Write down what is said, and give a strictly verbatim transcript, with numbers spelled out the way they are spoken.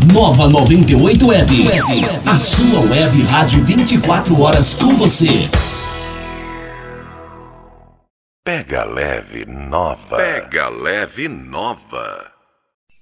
Nova noventa e oito Web. A sua web rádio vinte e quatro horas com você. Pega Leve Nova. Pega Leve Nova.